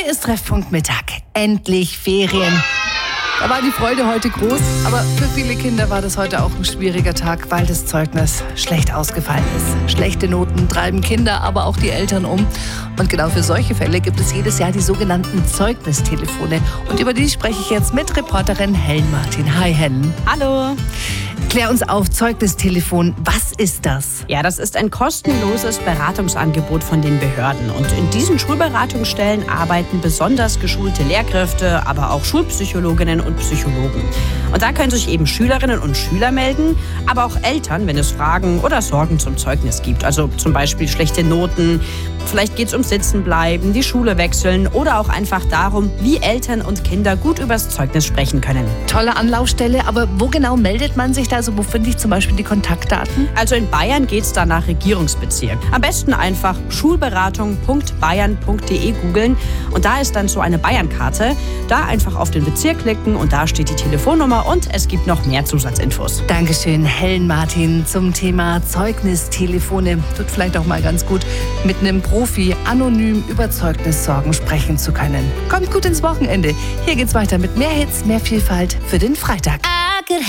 Hier ist Treffpunkt Mittag. Endlich Ferien. Da war die Freude heute groß, aber für viele Kinder war das heute auch ein schwieriger Tag, weil das Zeugnis schlecht ausgefallen ist. Schlechte Noten treiben Kinder, aber auch die Eltern um. Und genau für solche Fälle gibt es jedes Jahr die sogenannten Zeugnistelefone. Und über die spreche ich jetzt mit Reporterin Helen Martin. Hi Helen. Hallo. Klär uns auf, Zeugnistelefon, was ist das? Ja, das ist ein kostenloses Beratungsangebot von den Behörden. Und in diesen Schulberatungsstellen arbeiten besonders geschulte Lehrkräfte, aber auch Schulpsychologinnen und Psychologen. Und da können sich eben Schülerinnen und Schüler melden, aber auch Eltern, wenn es Fragen oder Sorgen zum Zeugnis gibt. Also zum Beispiel schlechte Noten, vielleicht geht es ums Sitzenbleiben, die Schule wechseln oder auch einfach darum, wie Eltern und Kinder gut übers Zeugnis sprechen können. Tolle Anlaufstelle, aber wo genau meldet man sich da? Also wo finde ich zum Beispiel die Kontaktdaten? Also in Bayern geht es da nach Regierungsbezirk. Am besten einfach schulberatung.bayern.de googeln und da ist dann so eine Bayernkarte. Da einfach auf den Bezirk klicken und da steht die Telefonnummer und es gibt noch mehr Zusatzinfos. Dankeschön, Helen Martin, zum Thema Zeugnistelefone. Tut vielleicht auch mal ganz gut, mit einem Profi anonym über Zeugnissorgen sprechen zu können. Kommt gut ins Wochenende. Hier geht's weiter mit mehr Hits, mehr Vielfalt für den Freitag.